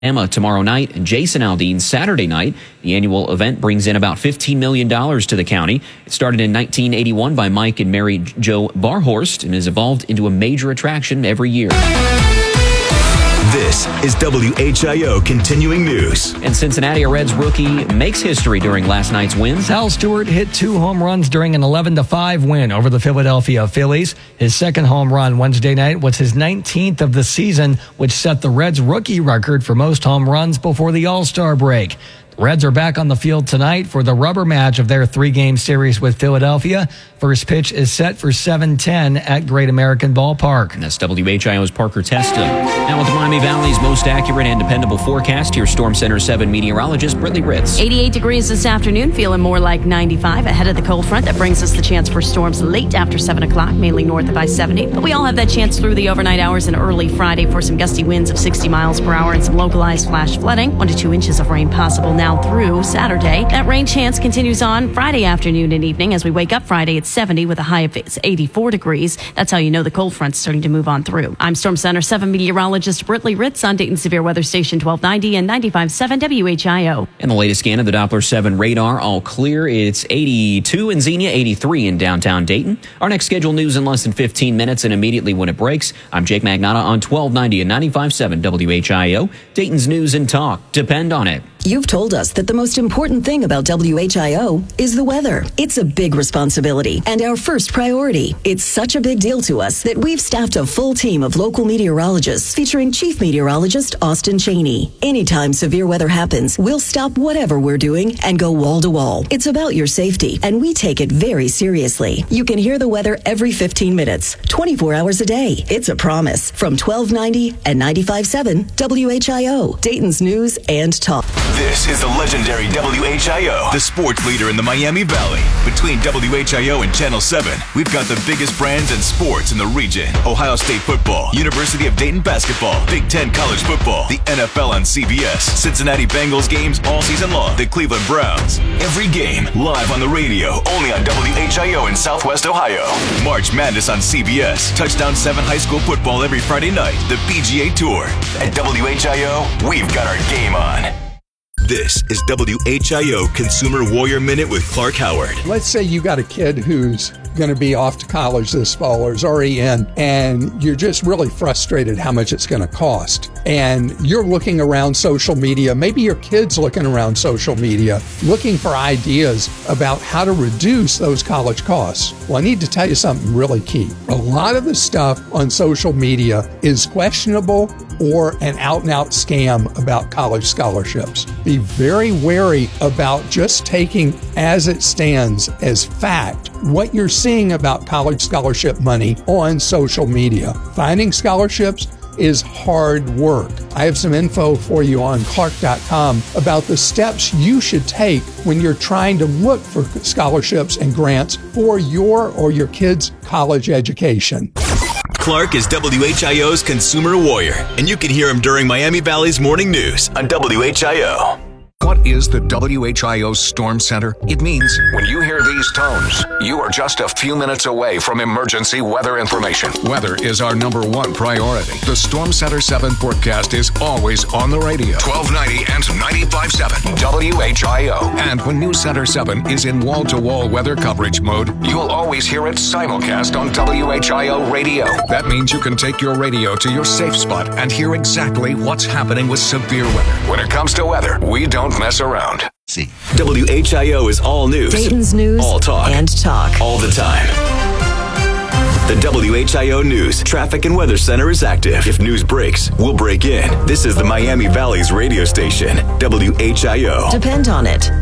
Emma tomorrow night and Jason Aldean Saturday night. The annual event brings in about $15 million to the county. It started in 1981 by Mike and Mary Jo Barhorst and has evolved into a major attraction every year. This is WHIO Continuing News. And Cincinnati, a Reds rookie, makes history during last night's win. Sal Stewart hit 2 home runs during an 11-5 win over the Philadelphia Phillies. His second home run Wednesday night was his 19th of the season, which set the Reds rookie record for most home runs before the All-Star break. The Reds are back on the field tonight for the rubber match of their 3-game series with Philadelphia. First pitch is set for 7:10 at Great American Ballpark. And that's WHIO's Parker Testa. Now with the Miami Valley's most accurate and dependable forecast, here's Storm Center 7 meteorologist Brittany Ritz. 88 degrees this afternoon, feeling more like 95 ahead of the cold front. That brings us the chance for storms late after 7 o'clock, mainly north of I-70. But we all have that chance through the overnight hours and early Friday for some gusty winds of 60 miles per hour and some localized flash flooding. 1 to 2 inches of rain possible now through Saturday. That rain chance continues on Friday afternoon and evening. As we wake up Friday at 70 with a high of 84 degrees. That's how you know the cold front's starting to move on through. I'm Storm Center 7 meteorologist Brittany Ritz on Dayton Severe Weather Station 1290 and 95.7 WHIO. And the latest scan of the Doppler 7 radar, all clear. It's 82 in Xenia, 83 in downtown Dayton. Our next scheduled news in less than 15 minutes and immediately when it breaks. I'm Jake Magnotta on 1290 and 95.7 WHIO. Dayton's news and talk. Depend on it. You've told us that the most important thing about WHIO is the weather. It's a big responsibility and our first priority. It's such a big deal to us that we've staffed a full team of local meteorologists featuring Chief Meteorologist Austin Cheney. Anytime severe weather happens, we'll stop whatever we're doing and go wall to wall. It's about your safety, and we take it very seriously. You can hear the weather every 15 minutes, 24 hours a day. It's a promise. From 1290 and 95.7 WHIO, Dayton's news and talk. This is the legendary WHIO, the sports leader in the Miami Valley. Between WHIO and Channel 7, we've got the biggest brands and sports in the region. Ohio State football, University of Dayton basketball, Big Ten college football, the NFL on CBS, Cincinnati Bengals games all season long, the Cleveland Browns. Every game live on the radio, only on WHIO in Southwest Ohio. March Madness on CBS, Touchdown 7 high school football every Friday night, the PGA Tour. At WHIO, we've got our game on. This is WHIO Consumer Warrior Minute with Clark Howard. Let's say you got a kid who's going to be off to college this fall or is already in, and you're just really frustrated how much it's going to cost. And you're looking around social media, maybe your kid's looking around social media, looking for ideas about how to reduce those college costs. Well, I need to tell you something really key. A lot of the stuff on social media is questionable or an out-and-out scam about college scholarships. Be very wary about just taking as it stands as fact what you're seeing about college scholarship money on social media. Finding scholarships is hard work. I have some info for you on Clark.com about the steps you should take when you're trying to look for scholarships and grants for your or your kids' college education. Clark is WHIO's Consumer Warrior, and you can hear him during Miami Valley's morning news on WHIO. What is the WHIO Storm Center? It means when you hear these tones, you are just a few minutes away from emergency weather information. Weather is our number one priority. The Storm Center 7 forecast is always on the radio. 1290 and 95.7 WHIO. And when News Center 7 is in wall-to-wall weather coverage mode, you'll always hear it simulcast on WHIO radio. That means you can take your radio to your safe spot and hear exactly what's happening with severe weather. When it comes to weather, we don't mess around. WHIO is all news. Dayton's news all talk. And talk. All the time. The WHIO News Traffic and Weather Center is active. If news breaks, we'll break in. This is the Miami Valley's radio station, WHIO. Depend on it.